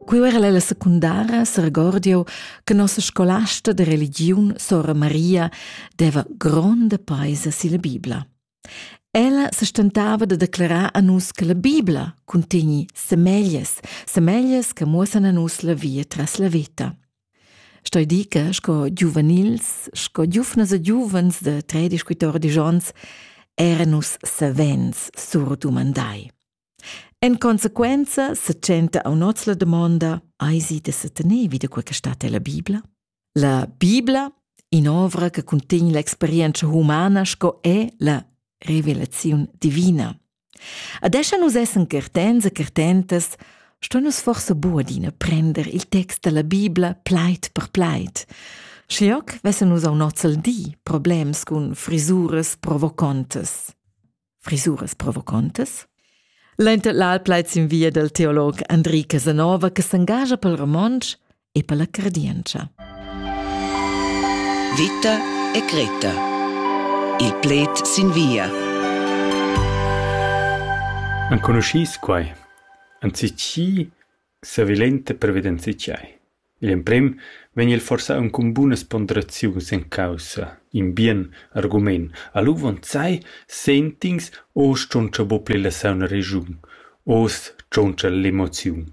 Qui era la secundara se recordio che nostra scolasta de religiun, Sora Maria, deva gronda paisa si la Bibla. Ella se stentava de declarar a nus che la Bibla contigni semeglias che muosan a nus la via tras la vita. Stoi dica, sco giuvenils, sco giufnas e giuvens de 13-14 ans, eranus savens sur dumandai. En consequenza, se centa a un'ozla domanda, eisi de se tenevi de quel che state la Bibla? La Bibla, in ovra che contigni l'experienza umana, sco è la revelazione divina. Adesso nus essen cartens e cartentas, sto nus forse buodina prender il text della Bibla pleit per pleit. Scioc vessen nus au nozel di problems con frisuras provocantes. Frisuras provocantes? Lenta l'alpleit in via del teolog Andrì Casanova che s'engagia pel romansch e per la cardienza. Vita e Creta. Il pleit sin via. An conoscis quai. An sicci s'avilenta per veden sicciai. Il emprem vegn il forsa un con bunas ponderaziuns in causa, in bien argument. Alu von zai sentings o stoncha bople la sauna regiun, os stoncha l'emoziun.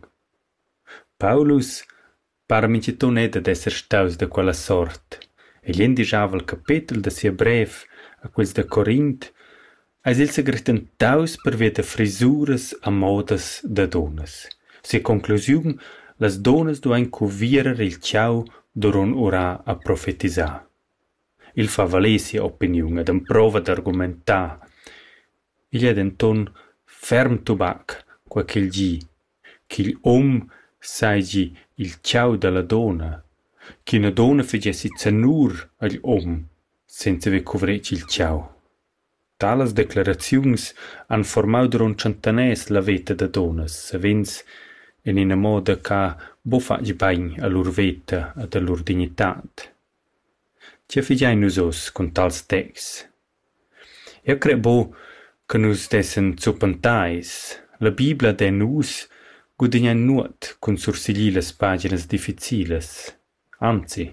Paulus para minceton ed ad esser staus de quella sort. E glien disava il capitel da sia brev a quels de Corint, eis il segretan taus per via de frisuras a modas da donas. Se conclusiun, las donas duain cuvierer il ciao doron ora a profetisar. Il fa valer sia opiniun ed en prova d'argumentar. Il è denton ferm tubac qua ch'il gi, ch'il saigi il ciao dalla dona, che una dona fagessi zanur agli senza ve covreci il ciao. Talas declaraziuns han formau duron centanès la veta da donas, savens en ina moda ca bo fagi bain a lur veta ed a lur dignitat. Cia figiai nus os con tals text? Io cred bo che nus dessen zupantais. La Biblia de nus gudignan nuot con sursigli las paginas difficiles. Anzi,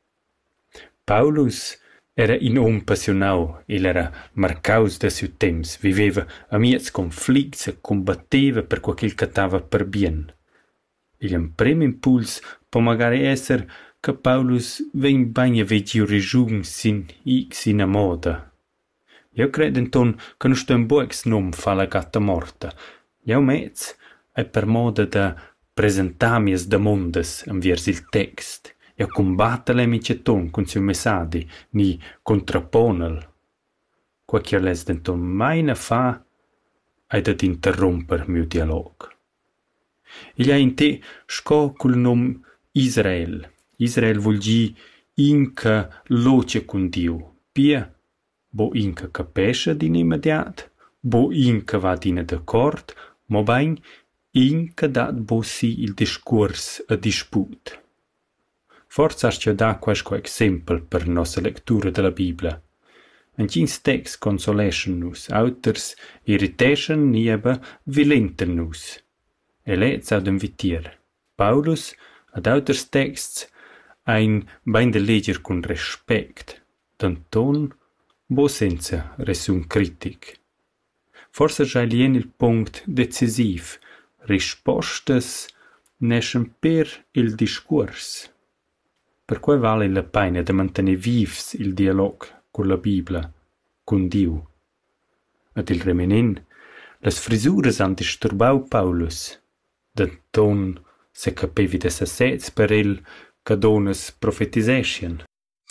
Paulus era in passionau, il era marcaus da siu temps, viveva amiets conflicts e combatteva per quel che tava per bien. Il primo impuls può magari esser che Paulus ven bagna vegiu regiun sin a moda. Io credo enton che non sto in boex nom fa la gatta morta. Io mezz è per moda da presentamies da mondes enviers il text. Io combatta le miceton con siu messadi, ni contraponel. Qua che les denton mai ne fa, ed ad interromper miu dialog. Il ha in te sco cul nom Israel. Israel vuol gi inca loce con Dio. Pia, bo inca capesce din immediat, bo inca va dina d'accord, mo bain inca dat bo si il discurs a disput. Forza ascia da quasco exempel per nostra lectura della Biblia. Encins text consolation nus, auters irritation nieba vilenten nus. E lez ad invitier. Paulus ad auters texts ein bain de leger con respect, d'anton bo senza resum critic. Forse già lien il punct decisiv, rispostes neschen per il discurs. Per cui vale la pena de mantenere vivs il dialog con la Biblia, con Dio. Ad il remenin, las frisuras han disturbau Paulus, d'anton se capevi de sassets per el che donas profetisescien.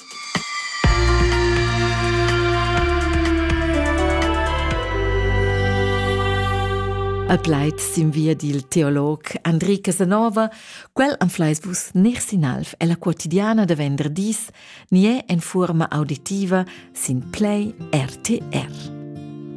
Al pleit sin via dil teolog Andrì Casanova, quel an fleisbus ner sinalf è la quotidiana de venderdis, ni è in forma auditiva sin Play RTR.